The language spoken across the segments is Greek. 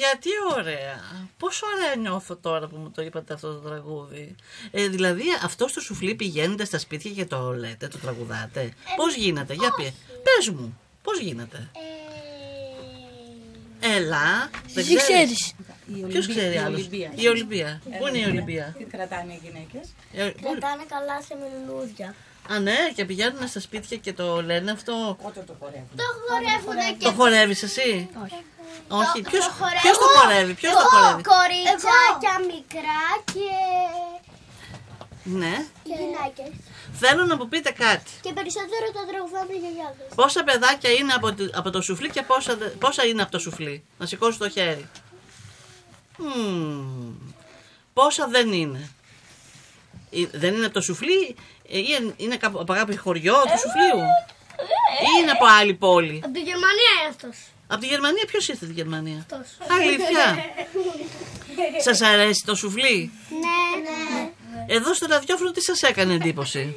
Παιδιά, τι ωραία. Πόσο ωραία νιώθω τώρα που μου το είπατε αυτό το τραγούδι. Δηλαδή, αυτό στο σουφλί πηγαίνετε στα σπίτια και το λέτε, το τραγουδάτε. Πώς γίνεται, για πες μου, πώς γίνεται. Έλα, δεν ξέρεις. Ποιος ξέρει άλλος? Η Ολυμπία. Πού είναι η Ολυμπία? Τι κρατάνε οι γυναίκες? Κρατάνε καλά σε λουλούδια. Α, ναι, και πηγαίνουν στα σπίτια και το λένε αυτό. Πότε το χορεύουν? Το χορεύουνε και... Το χορεύεις εσύ? Όχι. Ποιος το χορεύει? Κοριτσάκια μικρά και... Ναι. Και γυναίκες. Θέλω να μου πείτε κάτι. Και περισσότερο το τραγουδάνε οι γιαγιάδες. Πόσα παιδάκια είναι από το σουφλί και πόσα είναι από το σουφλί? Να σηκώσει το χέρι. Πόσα δεν είναι? Δεν είναι από το σουφλί ή είναι από κάποιο χωριό του σουφλίου? Ή είναι από άλλη πόλη? Από τη Γερμανία είναι αυτός. Από τη Γερμανία? Ποιος ήρθε από τη Γερμανία? Αυτός. Αλήθεια? Σας αρέσει το σουφλί? Ναι. Εδώ στο ραδιόφωνο τι σας έκανε εντύπωση?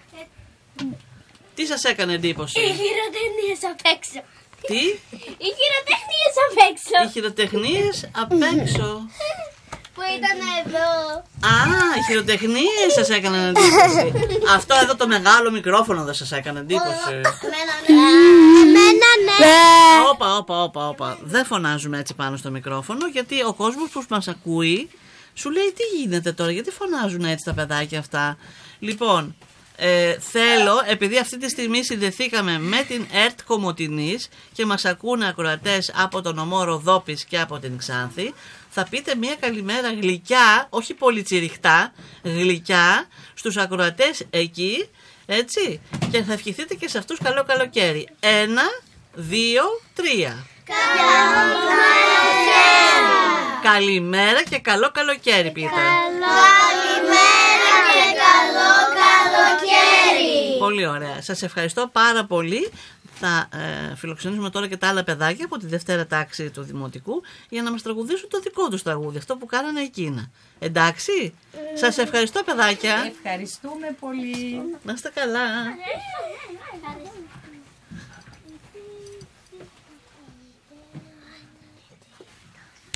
Τι σας έκανε εντύπωση? Οι χειροτεχνίες απ' έξω. Τι? Οι χειροτεχνίες απ' έξω. Οι χειροτεχνίες απ' έξω. Που ήταν εδώ. Α, οι χειροτεχνίες σας έκαναν εντύπωση. Αυτό εδώ το μεγάλο μικρόφωνο δεν σας έκανε εντύπωση? Εμένα ναι. Όπα. Δεν φωνάζουμε έτσι πάνω στο μικρόφωνο, γιατί ο κόσμος που μας ακούει σου λέει τι γίνεται τώρα, γιατί φωνάζουν έτσι τα παιδάκια αυτά. Λοιπόν, θέλω, επειδή αυτή τη στιγμή συνδεθήκαμε με την ΕΡΤ Κομοτηνής και μας ακούνε ακροατές από τον νομό Ροδόπης και από την Ξάνθη, θα πείτε μια καλημέρα γλυκιά, όχι πολύ τσιριχτά, γλυκιά στους ακροατές εκεί, έτσι, και θα ευχηθείτε και σε αυτούς καλό καλοκαίρι. 1, 2, 3. Καλό καλοκαίρι. Καλημέρα και καλό καλοκαίρι, πείτε. Καλημέρα και καλό καλοκαίρι. Πολύ ωραία. Σας ευχαριστώ πάρα πολύ. Θα φιλοξενήσουμε τώρα και τα άλλα παιδάκια από τη δευτέρα τάξη του Δημοτικού για να μας τραγουδήσουν το δικό τους τραγούδι, αυτό που κάνανε εκείνα. Εντάξει, σας ευχαριστώ παιδάκια. Ευχαριστούμε πολύ. Να είστε καλά.